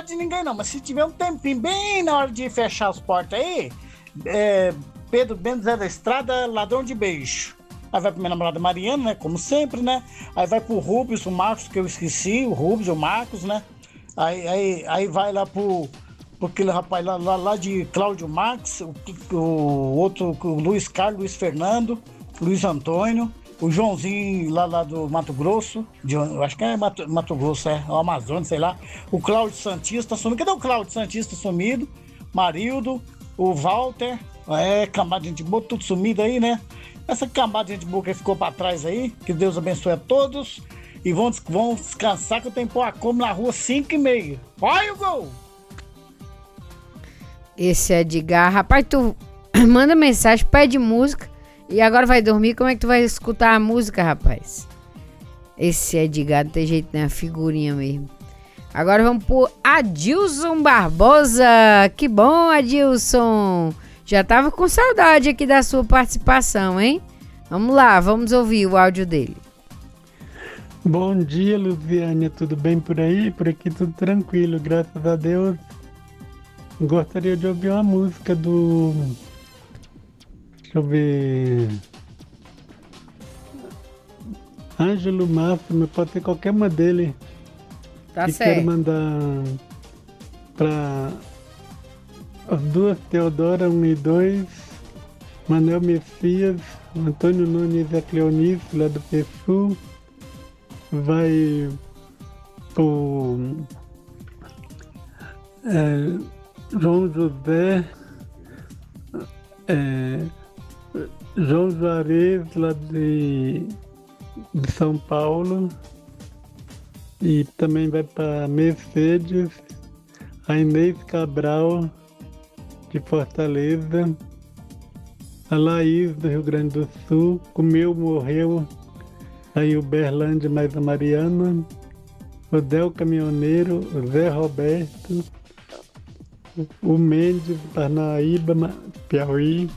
de ninguém não, mas se tiver um tempinho bem na hora de fechar as portas aí, Pedro Bento, Zé da Estrada, Ladrão de Beijo. Aí vai pra minha namorada Mariana, né, como sempre, né? Aí vai pro Rubens, o Marcos, que eu esqueci, o Rubens, o Marcos, né? Aí vai lá pro aquele rapaz lá de Cláudio Max, o outro, o Luiz Carlos, Luiz Fernando, Luiz Antônio, o Joãozinho lá do Mato Grosso, eu acho que é Mato Grosso, o Amazonas, sei lá, o Cláudio Santista sumido, cadê o Cláudio Santista sumido? Marildo, o Walter, cambada de gente boa, tudo sumido aí, né? Essa cambada de gente boa que ficou pra trás aí, que Deus abençoe a todos, e vão descansar que eu tenho que pôr a Kombi na rua 5h30. Vai o gol! Esse é Edgar. Rapaz, tu manda mensagem, pede música e agora vai dormir. Como é que tu vai escutar a música, rapaz? Esse é Edgar, não tem jeito, né? A figurinha mesmo. Agora vamos pro Adilson Barbosa. Que bom, Adilson. Já tava com saudade aqui da sua participação, hein? Vamos lá, vamos ouvir o áudio dele. Bom dia, Luziane. Tudo bem por aí? Por aqui tudo tranquilo, graças a Deus. Gostaria de ouvir uma música do... Deixa eu ver... Ângelo Máximo, pode ser qualquer uma dele. Tá e certo. Quero mandar para as duas, Teodora 1 e 2, Manuel Messias, Antônio Nunes e a Cleonice, lá do PSU. Vai pro... João José, João Juarez, lá de São Paulo, e também vai para Mercedes, a Inês Cabral, de Fortaleza, a Laís, do Rio Grande do Sul, Comeu, Morreu, aí o Berlândia mais a Mariana, o Del Caminhoneiro, o Zé Roberto, o Mendes, Parnaíba, Piauí,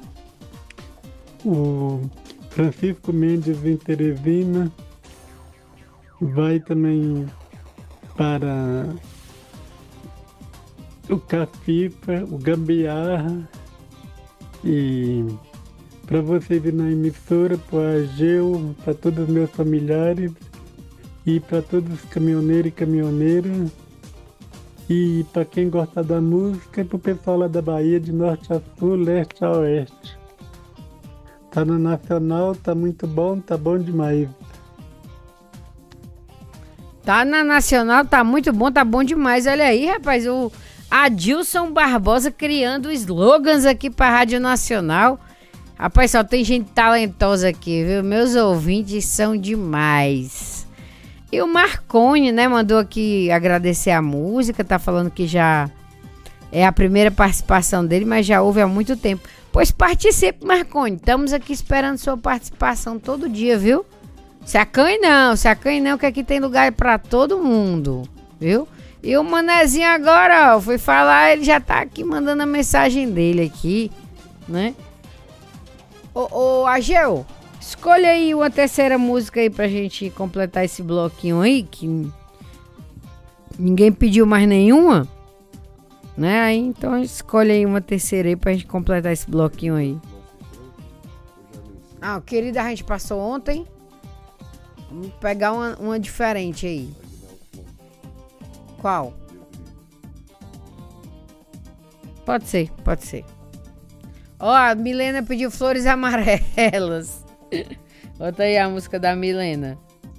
o Francisco Mendes em Teresina, vai também para o Cafipa, o Gambiarra, e para vocês ir na emissora, para o Ageu, para todos os meus familiares e para todos os caminhoneiros e caminhoneiras. E para quem gosta da música, para o pessoal lá da Bahia, de norte a sul, leste a oeste. Tá no Nacional, tá muito bom, tá bom demais. Tá na Nacional, tá muito bom, tá bom demais. Olha aí, rapaz, o Adilson Barbosa criando slogans aqui pra Rádio Nacional. Rapaz, só tem gente talentosa aqui, viu? Meus ouvintes são demais. E o Marconi, né, mandou aqui agradecer a música, tá falando que já é a primeira participação dele, mas já ouve há muito tempo. Pois participe, Marconi, estamos aqui esperando sua participação todo dia, viu? Se acanhe não, que aqui tem lugar pra todo mundo, viu? E o Manezinho agora, ó, fui falar, ele já tá aqui mandando a mensagem dele aqui, né? Ô, Ageu, escolha aí uma terceira música aí pra gente completar esse bloquinho aí, que ninguém pediu mais nenhuma, né? Aí, então escolha aí uma terceira aí pra gente completar esse bloquinho aí. Ah, querida, a gente passou ontem. Vamos pegar uma diferente aí. Qual? Pode ser. Ó, a Milena pediu Flores Amarelas. Bota aí a música da Milena.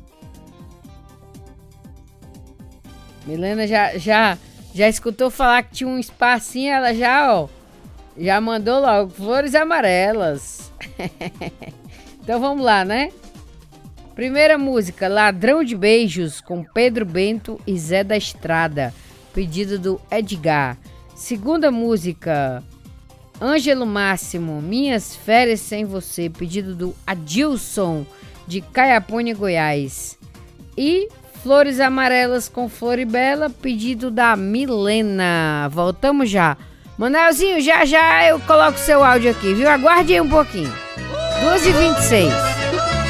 Milena já escutou falar que tinha um espacinho, ela já mandou logo Flores Amarelas. Então vamos lá, né? Primeira música, Ladrão de Beijos, com Pedro Bento e Zé da Estrada, pedido do Edgar. Segunda música, Ângelo Máximo, Minhas Férias Sem Você, pedido do Adilson, de Caiapônia, Goiás. E Flores Amarelas com Floribela, pedido da Milena. Voltamos já. Manelzinho, já eu coloco seu áudio aqui, viu? Aguarde aí um pouquinho. 2h26.